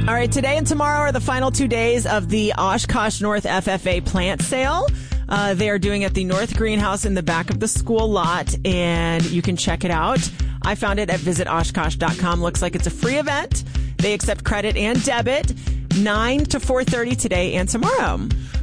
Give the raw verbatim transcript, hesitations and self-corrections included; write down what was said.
All right, today and tomorrow are the final two days of the Oshkosh North F F A plant sale. Uh, they are doing it at the North Greenhouse in the back of the school lot, and you can check it out. I found it at visit oshkosh dot com. Looks like it's a free event. They accept credit and debit, nine to four thirty today and tomorrow.